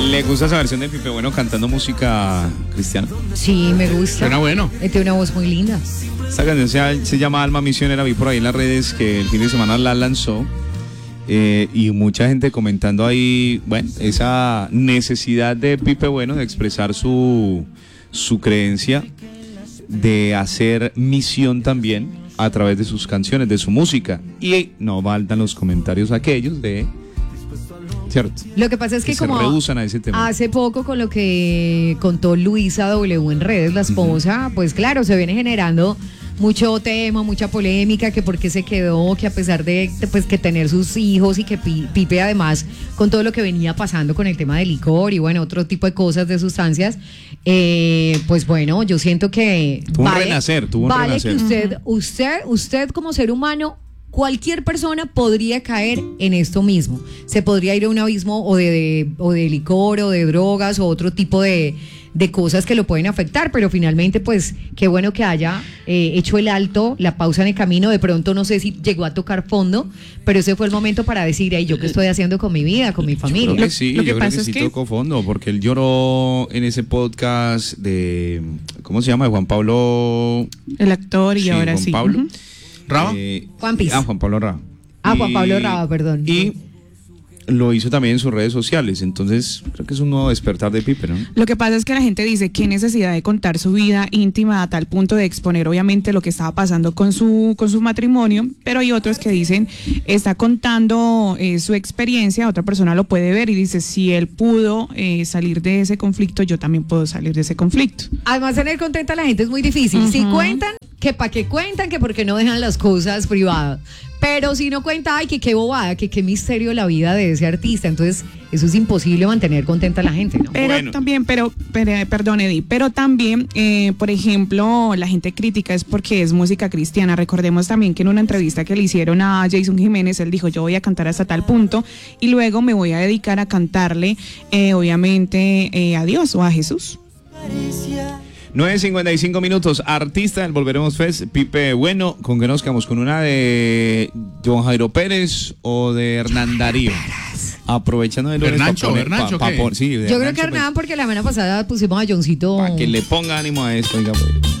¿Le gusta esa versión de Pipe Bueno cantando música cristiana? Sí, me gusta. Suena bueno. Tiene una voz muy linda. Esta canción se llama Alma Misionera. Vi por ahí en las redes que el fin de semana la lanzó. Y mucha gente comentando ahí, bueno, esa necesidad de Pipe Bueno de expresar su creencia, de hacer misión también a través de sus canciones, de su música. Y no faltan los comentarios aquellos de... ¿Cierto? Lo que pasa es que como se rehusan a ese tema. Hace poco con lo que contó Luisa W en redes, la esposa, pues claro, se viene generando mucho tema, mucha polémica, que por qué se quedó, que a pesar de pues que tener sus hijos y que Pipe además con todo lo que venía pasando con el tema del licor y bueno, otro tipo de cosas, de sustancias, pues bueno, yo siento que tuvo un renacer. Que usted como ser humano, cualquier persona podría caer en esto mismo. Se podría ir a un abismo o de licor o de drogas o otro tipo de cosas que lo pueden afectar, pero finalmente pues qué bueno que haya hecho el alto, la pausa en el camino. De pronto no sé si llegó a tocar fondo, pero ese fue el momento para decir, hey, ¿yo qué estoy haciendo con mi vida, con mi familia? Yo creo que sí, yo creo que sí tocó fondo, porque él lloró en ese podcast de, ¿cómo se llama? De Juan Pablo... El actor, y sí, Juan ahora sí. Pablo. ¿Raba? Juan Pablo Raba. Juan Pablo Raba, perdón. Y lo hizo también en sus redes sociales, entonces creo que es un nuevo despertar de Pipe, ¿no? Lo que pasa es que la gente dice, qué necesidad de contar su vida íntima a tal punto de exponer obviamente lo que estaba pasando con su matrimonio, pero hay otros que dicen, está contando su experiencia, otra persona lo puede ver y dice, si él pudo salir de ese conflicto, yo también puedo salir de ese conflicto. Además, tener contenta a la gente es muy difícil. Si cuentan, que para qué cuentan, que porque no dejan las cosas privadas. Pero si no cuenta, ay, que qué bobada, que qué misterio la vida de ese artista. Entonces, eso es imposible mantener contenta a la gente, ¿no? Pero bueno. También, perdón, Eddie, pero también, por ejemplo, la gente crítica es porque es música cristiana. Recordemos también que en una entrevista que le hicieron a Jason Jiménez, él dijo, yo voy a cantar hasta tal punto y luego me voy a dedicar a cantarle, obviamente, a Dios o a Jesús. 9:55 minutos, artista del Volveremos Fest, Pipe Bueno. ¿Con qué nos quedamos? ¿Con una de Joan Jairo Pérez o de Hernán Darío? Aprovechando de Bernacho, sí, yo creo que Hernán, porque la semana pasada pusimos a Johncito. Para que le ponga ánimo a esto, oiga, pues.